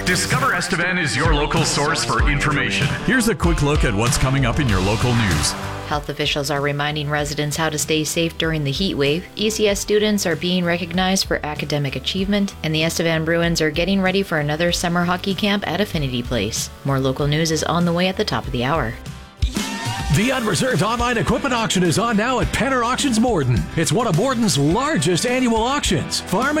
Discover Estevan is your local source for information. Here's a quick look at what's coming up in your local news. Health officials are reminding residents how to stay safe during the heat wave. ECS students are being recognized for academic achievement, and the Estevan Bruins are getting ready for another summer hockey camp at Affinity Place. More local news is on the way at the top of the hour. The Unreserved Online Equipment Auction is on now at Penner Auctions Morden. It's one of Morden's largest annual auctions. Farm